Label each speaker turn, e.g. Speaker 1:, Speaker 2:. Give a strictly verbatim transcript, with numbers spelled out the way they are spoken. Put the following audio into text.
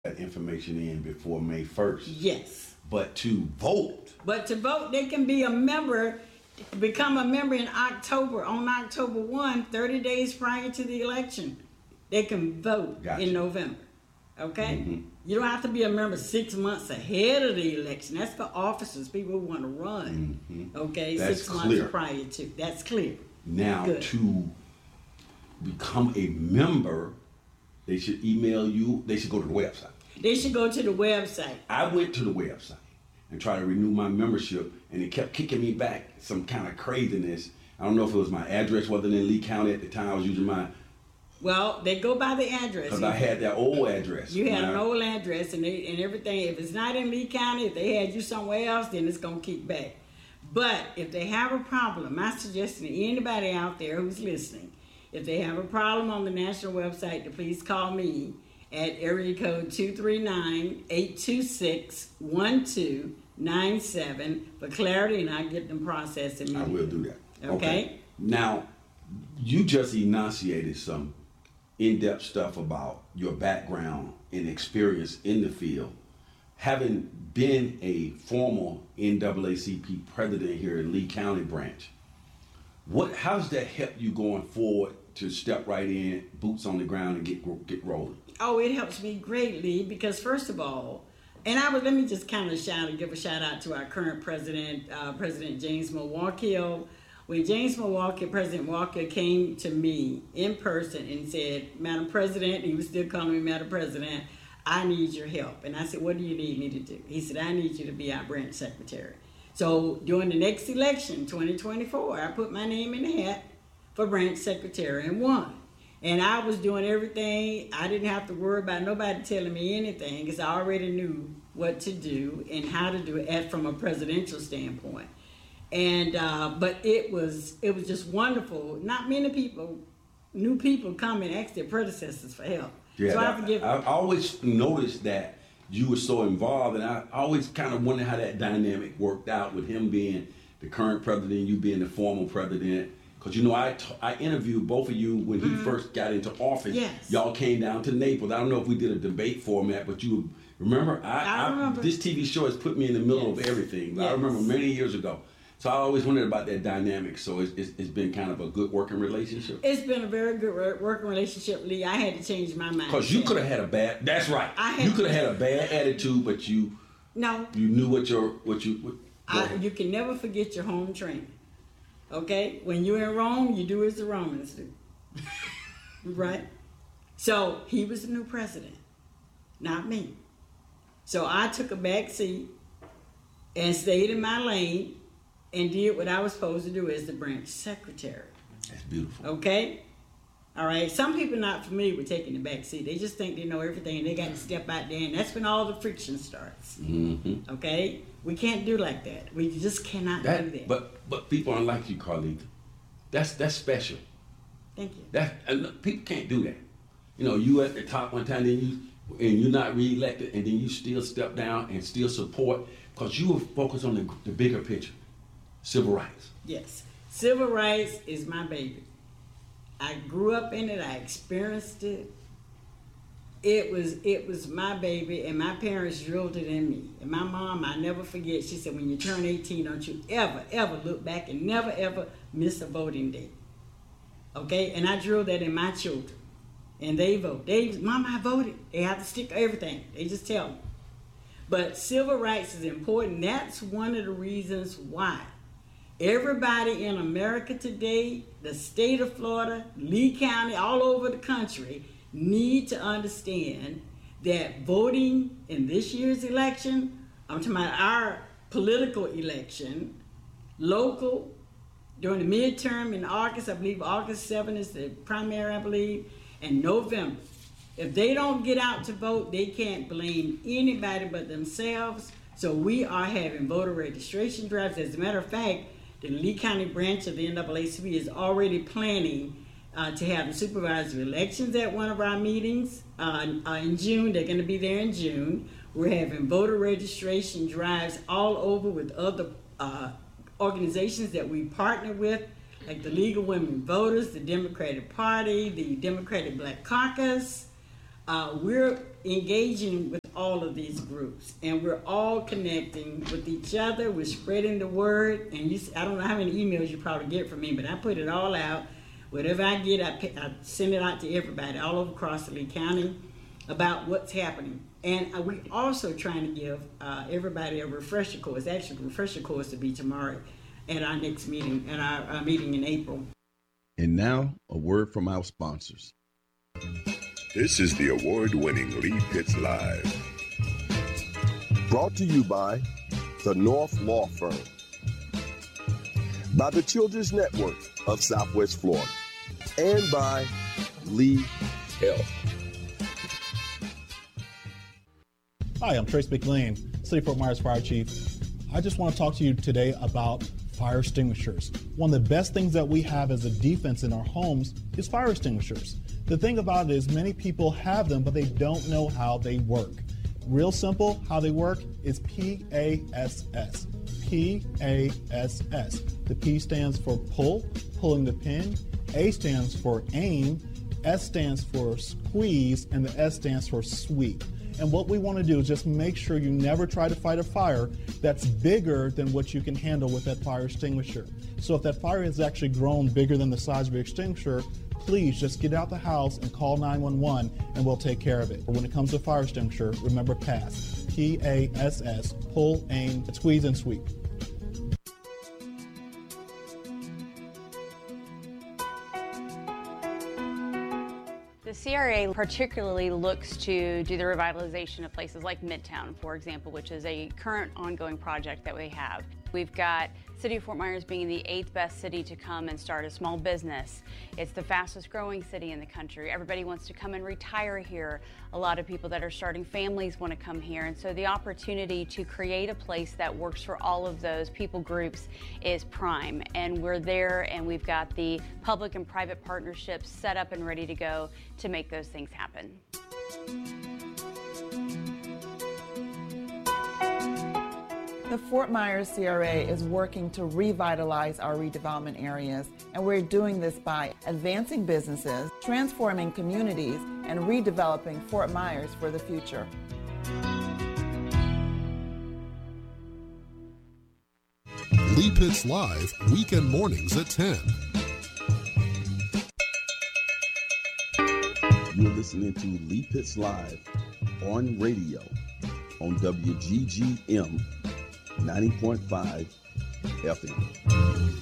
Speaker 1: that information in before May first.
Speaker 2: Yes.
Speaker 1: But to vote.
Speaker 2: But to vote, they can be a member, become a member in October, on October first, thirty days prior to the election. They can vote
Speaker 1: Gotcha.
Speaker 2: in November. Okay?
Speaker 1: Mm-hmm.
Speaker 2: You don't have to be a member six months ahead of the election. That's for officers, people who want to run.
Speaker 1: Mm-hmm.
Speaker 2: Okay?
Speaker 1: That's
Speaker 2: six
Speaker 1: clear.
Speaker 2: months prior to. That's clear.
Speaker 1: Now,
Speaker 2: Good.
Speaker 1: to become a member, they should email you. They should go to the website.
Speaker 2: They should go to the website.
Speaker 1: I went to the website and tried to renew my membership, and it kept kicking me back some kind of craziness. I don't know if it was my address wasn't in Lee County at the time. I was using my,
Speaker 2: Well, they go by the address.
Speaker 1: because I had that old address.
Speaker 2: You had
Speaker 1: When
Speaker 2: an
Speaker 1: I-
Speaker 2: old address and they, and everything. If it's not in Lee County, if they had you somewhere else, then it's gonna kick back. But if they have a problem, my suggestion to anybody out there who's listening, if they have a problem on the national website, to please call me at area code two three nine, eight two six, one two nine seven for clarity, and I get them processed
Speaker 1: I
Speaker 2: immediately.
Speaker 1: will do that.
Speaker 2: Okay.
Speaker 1: Now, you just enunciated some in-depth stuff about your background and experience in the field. Having been a former N double A C P president here in Lee County branch, what how does that help you going forward to step right in, boots on the ground, and get get rolling?
Speaker 2: Oh, it helps me greatly because first of all, and I would let me just kind of shout and give a shout out to our current president, uh, President James Milwaukee. When James Milwaukee, President Walker came to me in person and said, "Madam President," he was still calling me Madam President, "I need your help." And I said, "What do you need me to do?" He said, "I need you to be our branch secretary." So during the next election, twenty twenty-four, I put my name in the hat for branch secretary and won. And I was doing everything. I didn't have to worry about nobody telling me anything because I already knew what to do and how to do it at, from a presidential standpoint. And uh, but it was it was just wonderful. Not many people, new people, come and ask their predecessors for help.
Speaker 1: Yeah,
Speaker 2: so
Speaker 1: that-
Speaker 2: I forgive.
Speaker 1: I, I always noticed that you were so involved, and I always kind of wondered how that dynamic worked out with him being the current president, you being the former president. Because, you know, I, t- I interviewed both of you when he mm-hmm. first got into office.
Speaker 2: Yes.
Speaker 1: Y'all came down to Naples. I don't know if we did a debate format, but you remember? I,
Speaker 2: I remember.
Speaker 1: I, this T V show has put me in the middle
Speaker 2: yes.
Speaker 1: of everything.
Speaker 2: Yes.
Speaker 1: I remember many years ago. So I always wondered about that dynamic. So it's, it's, it's been kind of a good working relationship.
Speaker 2: It's been a very good working relationship, Lee. I had to change my mind.
Speaker 1: Because you could have had a bad. That's right.
Speaker 2: I had
Speaker 1: you could have had a bad attitude, but you.
Speaker 2: No.
Speaker 1: You knew what your what you. What,
Speaker 2: I, you can never forget your home training. Okay, when you're in Rome, you do as the Romans do. Right? So he was the new president, not me. So I took a back seat and stayed in my lane and did what I was supposed to do as the branch secretary.
Speaker 1: That's beautiful.
Speaker 2: Okay? All right. Some people are not familiar with taking the back seat. They just think they know everything and they got to step out there, and that's when all the friction starts.
Speaker 1: Mm-hmm.
Speaker 2: Okay? We can't do like that. We just cannot
Speaker 1: that,
Speaker 2: do that.
Speaker 1: But but people aren't like you, Carlita. That's that's special.
Speaker 2: Thank you.
Speaker 1: That and look, people can't do that. You know, you at the top one time, then you and you're not reelected, and then you still step down and still support because you were focused on the, the bigger picture, civil rights.
Speaker 2: Yes, civil rights is my baby. I grew up in it. I experienced it. It was it was my baby, and my parents drilled it in me. And my mom, I never forget, she said, when you turn eighteen, don't you ever, ever look back and never, ever miss a voting day. Okay? And I drilled that in my children. And they vote. They, Mom, I voted. They have to stick to everything. They just tell me. But civil rights is important. That's one of the reasons why everybody in America today, the state of Florida, Lee County, all over the country, need to understand that voting in this year's election, I'm talking about our political election, local, during the midterm in August, I believe August seventh is the primary, I believe, and November. If they don't get out to vote, they can't blame anybody but themselves. So we are having voter registration drives. As a matter of fact, the Lee County branch of the N double A C P is already planning Uh, to have the supervisory elections at one of our meetings uh, uh, in June. They're going to be there in June. We're having voter registration drives all over with other uh, organizations that we partner with, like the League of Women Voters, the Democratic Party, the Democratic Black Caucus, Uh, we're engaging with all of these groups, and we're all connecting with each other. We're spreading the word, and you, I don't know how many emails you probably get from me, but I put it all out. Whatever I get, I, pick, I send it out to everybody all over across Lee County about what's happening. And uh, we're also trying to give uh, everybody a refresher course. Actually, the refresher course to be tomorrow at our next meeting, at our, our meeting in April.
Speaker 1: And now, a word from our sponsors.
Speaker 3: This is the award-winning Lee Pitts Live.
Speaker 4: Brought to you by the North Law Firm, by the Children's Network of Southwest Florida, and by Lee Health.
Speaker 5: Hi, I'm Trace McLean, City of Fort Myers Fire Chief. I just want to talk to you today about fire extinguishers. One of the best things that we have as a defense in our homes is fire extinguishers. The thing about it is many people have them, but they don't know how they work. Real simple, how they work is P A S S. P A S S. The P stands for pull, pulling the pin. A stands for aim. S stands for squeeze, and the S stands for sweep. And what we want to do is just make sure you never try to fight a fire that's bigger than what you can handle with that fire extinguisher. So if that fire has actually grown bigger than the size of your extinguisher, please just get out the house and call nine one one and we'll take care of it. When it comes to fire extinguisher, remember PASS. P A S S, pull, aim, squeeze, and sweep.
Speaker 6: The C R A particularly looks to do the revitalization of places like Midtown, for example, which is a current ongoing project that we have. We've got City of Fort Myers being the eighth best city to come and start a small business. It's the fastest growing city in the country. Everybody wants to come and retire here. A lot of people that are starting families want to come here. And so the opportunity to create a place that works for all of those people groups is prime. And we're there, and we've got the public and private partnerships set up and ready to go to make those things happen.
Speaker 7: The Fort Myers C R A is working to revitalize our redevelopment areas, and we're doing this by advancing businesses, transforming communities, and redeveloping Fort Myers for the future.
Speaker 8: Lee Pitts Live, weekend mornings at ten.
Speaker 1: You're listening to Lee Pitts Live on radio on W G G M ninety point five F M.